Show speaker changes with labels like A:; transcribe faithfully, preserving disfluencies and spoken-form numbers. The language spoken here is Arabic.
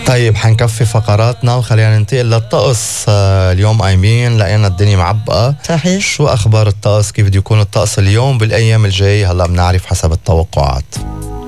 A: طيب حنكفي فقراتنا وخلينا ننتقل للطقس. آه اليوم قايمين لقينا الدنيا معبقة.
B: صحيح.
A: شو أخبار الطقس؟ كيف بده يكون الطقس اليوم بالأيام الجاي؟ هلأ بنعرف حسب التوقعات.